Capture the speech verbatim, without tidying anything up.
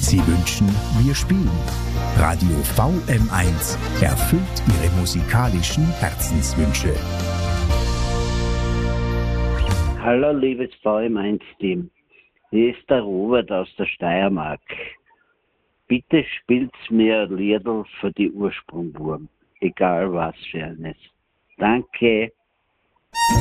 Sie wünschen, wir spielen. Radio V M eins erfüllt Ihre musikalischen Herzenswünsche. Hallo liebes V M eins Team, hier ist der Robert aus der Steiermark. Bitte spielt's mir ein Liedl für die Ursprungwurm, egal was für eines. Danke.